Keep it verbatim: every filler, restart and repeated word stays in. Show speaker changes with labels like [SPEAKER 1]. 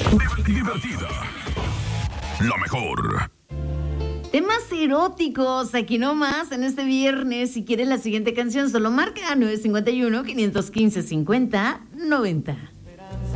[SPEAKER 1] Divertida. La mejor.
[SPEAKER 2] Temas eróticos, aquí nomás, en este viernes. Si quieres la siguiente canción, solo marca nueve cinco uno, cinco uno cinco, cincuenta noventa.